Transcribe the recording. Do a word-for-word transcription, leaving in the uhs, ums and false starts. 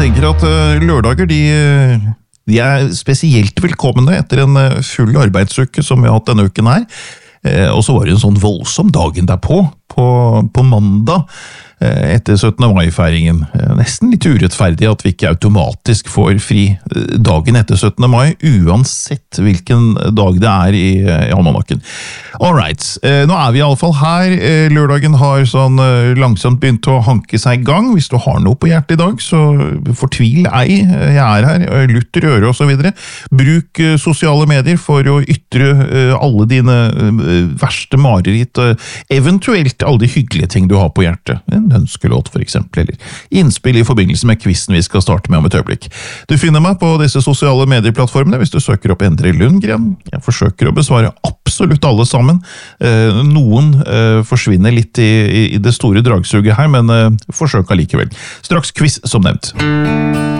tenker at lørdager de, de er spesielt velkomne etter en full arbeidsuke som vi har hatt denne uken her. Og så var det en sånn voldsom dagen derpå, på, på mandag, etter syttende mai-feiringen. Nesten litt urettferdig at vi ikke automatisk får fri dagen etter syttende mai, uansett hvilken dag det er i, i almanakken. Alright, nå er vi i alle fall her. Lørdagen har sånn langsomt begynt å hanke seg i gang. Hvis du har noe på hjertet i dag, så fortvil ei. Jeg er her, lutter øre og så videre. Bruk sosiale medier for å ytre alle dine verste mareritt, eventuelt alle de hyggelige ting du har på hjertet. En ønskelåt for eksempel, eller innspill i forbindelse med quizen vi skal starte med om et øyeblikk. Du finner meg på disse sosiale medieplattformene hvis du søker opp Endre Lundgren. Jeg forsøker å besvare absolutt alle sammen. Noen forsvinner litt i, i det store dragsuget her, men forsøk allikevel. Straks quiz som nevnt.